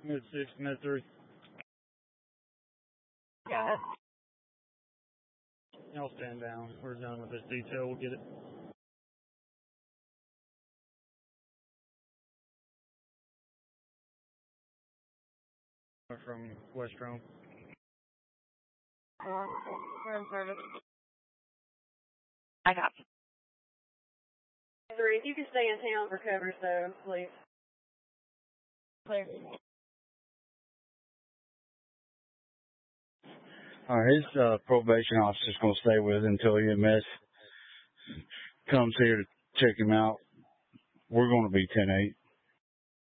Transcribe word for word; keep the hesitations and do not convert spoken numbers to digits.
Mid six, mid three. Got it. Y'all stand down. We're done with this detail. We'll get it. From West Rome. Uh, we're in service. I got you. Three, if you can stay in town for coverage, though, please. Clear. All right, his uh, probation officer's going to stay with him until E M S comes here to check him out. We're going to be ten eight.